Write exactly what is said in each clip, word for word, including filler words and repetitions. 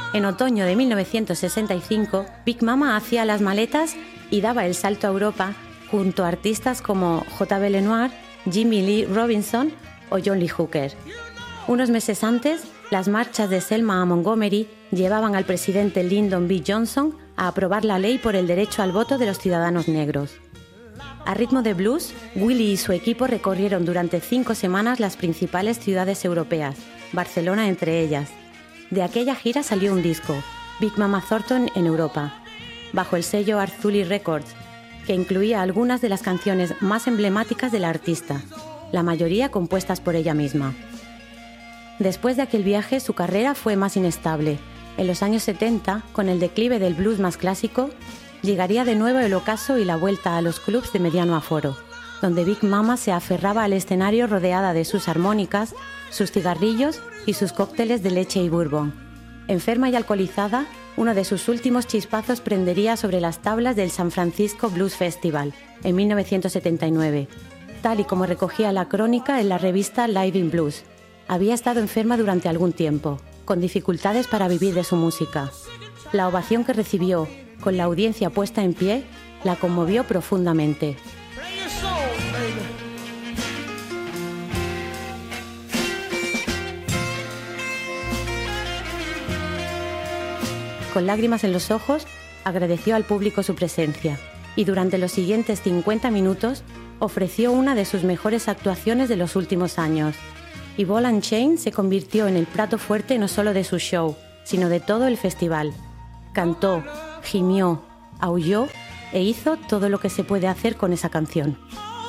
En otoño de mil novecientos sesenta y cinco, Big Mama hacía las maletas y daba el salto a Europa junto a artistas como J B Lenoir, Jimmy Lee Robinson o John Lee Hooker. Unos meses antes, las marchas de Selma a Montgomery llevaban al presidente Lyndon B. Johnson a aprobar la ley por el derecho al voto de los ciudadanos negros. A ritmo de blues, Willie y su equipo recorrieron durante cinco semanas las principales ciudades europeas, Barcelona entre ellas. De aquella gira salió un disco, Big Mama Thornton en Europa, bajo el sello Arzuli Records, que incluía algunas de las canciones más emblemáticas de la artista, la mayoría compuestas por ella misma. Después de aquel viaje, su carrera fue más inestable. En los años setenta, con el declive del blues más clásico, llegaría de nuevo el ocaso y la vuelta a los clubs de mediano aforo, donde Big Mama se aferraba al escenario rodeada de sus armónicas, sus cigarrillos y sus cócteles de leche y bourbon. Enferma y alcoholizada, uno de sus últimos chispazos prendería sobre las tablas del San Francisco Blues Festival en mil novecientos setenta y nueve, tal y como recogía la crónica en la revista Live in Blues. Había estado enferma durante algún tiempo, con dificultades para vivir de su música. La ovación que recibió, con la audiencia puesta en pie, la conmovió profundamente. Con lágrimas en los ojos, agradeció al público su presencia y durante los siguientes cincuenta minutos ofreció una de sus mejores actuaciones de los últimos años. Y Ball and Chain se convirtió en el plato fuerte no solo de su show, sino de todo el festival. Cantó, gimió, aulló e hizo todo lo que se puede hacer con esa canción.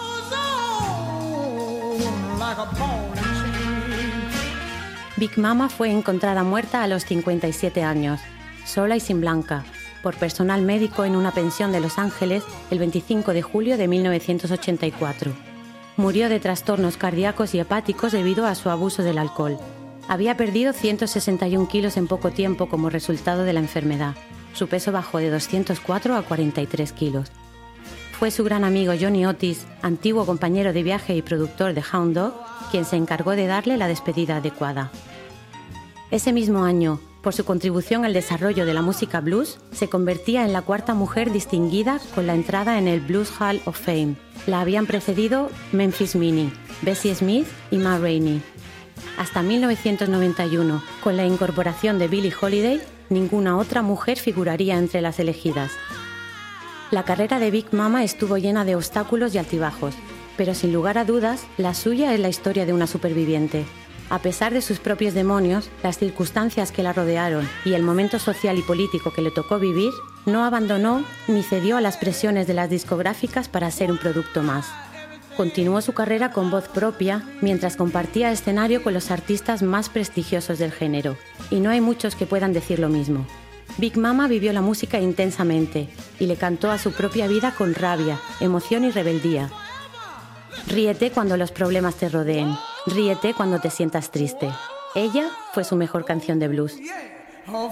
Big Mama fue encontrada muerta a los cincuenta y siete años, sola y sin blanca, por personal médico en una pensión de Los Ángeles el veinticinco de julio de mil novecientos ochenta y cuatro. Murió de trastornos cardíacos y hepáticos debido a su abuso del alcohol. Había perdido ciento sesenta y un kilos en poco tiempo como resultado de la enfermedad. Su peso bajó de doscientos cuatro a cuarenta y tres kilos. Fue su gran amigo Johnny Otis, antiguo compañero de viaje y productor de Hound Dog, quien se encargó de darle la despedida adecuada. Ese mismo año, por su contribución al desarrollo de la música blues, se convertía en la cuarta mujer distinguida con la entrada en el Blues Hall of Fame. La habían precedido Memphis Minnie, Bessie Smith y Ma Rainey. Hasta mil novecientos noventa y uno, con la incorporación de Billie Holiday, ninguna otra mujer figuraría entre las elegidas. La carrera de Big Mama estuvo llena de obstáculos y altibajos, pero sin lugar a dudas, la suya es la historia de una superviviente. A pesar de sus propios demonios, las circunstancias que la rodearon y el momento social y político que le tocó vivir, no abandonó ni cedió a las presiones de las discográficas para ser un producto más. Continuó su carrera con voz propia mientras compartía escenario con los artistas más prestigiosos del género, y no hay muchos que puedan decir lo mismo. Big Mama vivió la música intensamente y le cantó a su propia vida con rabia, emoción y rebeldía. Ríete cuando los problemas te rodeen. Ríete cuando te sientas triste. Ella fue su mejor canción de blues.